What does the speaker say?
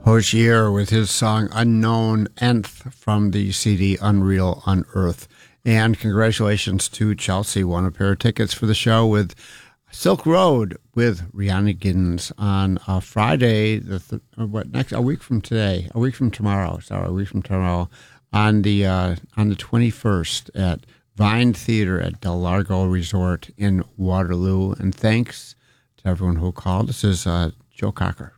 Hozier with his song Unknown Nth from the CD Unreal Unearth. And congratulations to Chelsea, won a pair of tickets for the show with Silk Road with Rihanna Giddens on Friday, a week from tomorrow, on the 21st at Vine Theater at Del Largo Resort in Waterloo. And thanks to everyone who called. This is Joe Cocker.